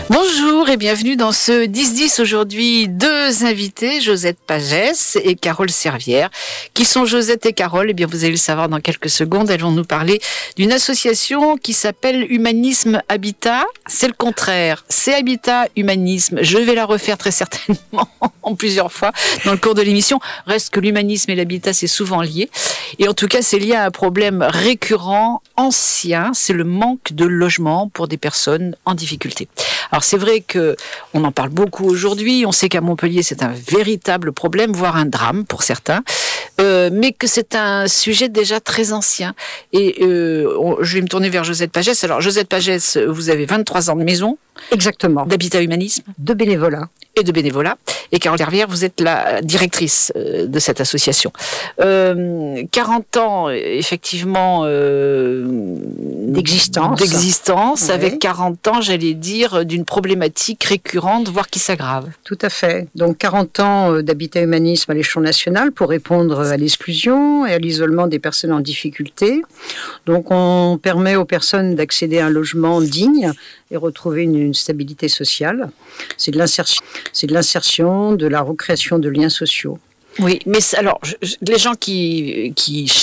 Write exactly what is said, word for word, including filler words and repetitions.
Bonjour et bienvenue dans ce dix dix. Aujourd'hui, deux invités, Josette Pagès et Carole Servière. Qui sont Josette et Carole? Eh bien, vous allez le savoir dans quelques secondes. Elles vont nous parler d'une association qui s'appelle Humanisme Habitat. C'est le contraire. C'est Habitat Humanisme. Je vais la refaire très certainement en plusieurs fois dans le cours de l'émission. Reste que l'humanisme et l'habitat, c'est souvent lié. Et en tout cas, c'est lié à un problème récurrent, ancien. C'est le manque de logement pour des personnes en difficulté. Alors c'est vrai que on en parle beaucoup aujourd'hui. On sait qu'à Montpellier c'est un véritable problème, voire un drame pour certains, euh, mais que c'est un sujet déjà très ancien. Et euh, on, je vais me tourner vers Josette Pagès. Alors Josette Pagès, vous avez vingt-trois ans de maison. Exactement. D'habitat humanisme. De bénévolat. Et de bénévolat. Et Carole Servière, vous êtes la directrice de cette association. Euh, quarante ans, effectivement, euh, d'existence. D'existence, Oui. Avec quarante ans, j'allais dire, d'une problématique récurrente, voire qui s'aggrave. Tout à fait. Donc quarante ans d'habitat humanisme à l'échelon national pour répondre à l'exclusion et à l'isolement des personnes en difficulté. Donc on permet aux personnes d'accéder à un logement digne et retrouver une, une stabilité sociale. C'est de l'insertion, c'est de l'insertion, de la recréation de liens sociaux. Oui, mais alors, je, je, les gens qui, qui